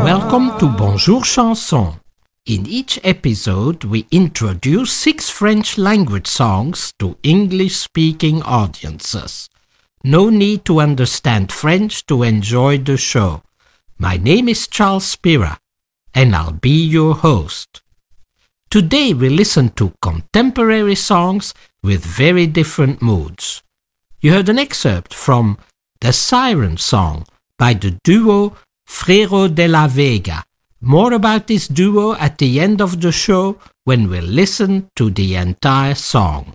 Welcome to Bonjour Chanson. In each episode, we introduce 6 French language songs to English-speaking audiences. No need to understand French to enjoy the show. My name is Charles Spira, and I'll be your host. Today we listen to contemporary songs with very different moods. You heard an excerpt from The Siren Song by the duo Freiro de la Vega. More about this duo at the end of the show when we listen to the entire song.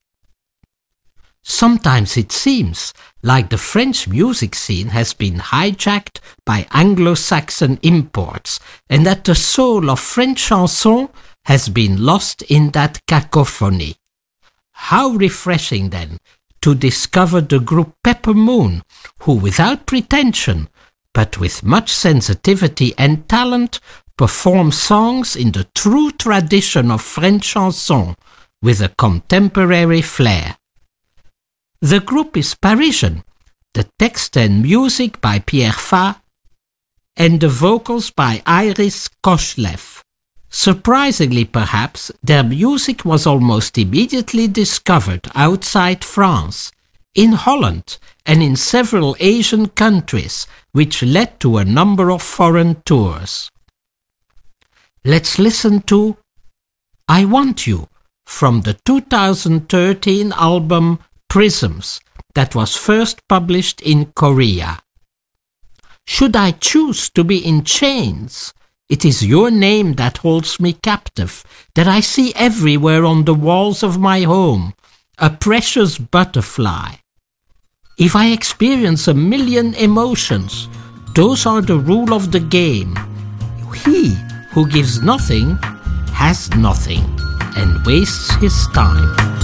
Sometimes it seems like the French music scene has been hijacked by Anglo-Saxon imports and that the soul of French chanson has been lost in that cacophony. How refreshing then to discover the group Pepper Moon, who without pretension but with much sensitivity and talent, perform songs in the true tradition of French chanson with a contemporary flair. The group is Parisian, the text and music by Pierre Fa, and the vocals by Iris Koshlev. Surprisingly perhaps, their music was almost immediately discovered outside France, in Holland and in several Asian countries, which led to a number of foreign tours. Let's listen to I Want You from the 2013 album Prisms that was first published in Korea. Should I choose to be in chains? It is your name that holds me captive, that I see everywhere on the walls of my home, a precious butterfly. If I experience a million emotions, those are the rule of the game. He who gives nothing has nothing and wastes his time.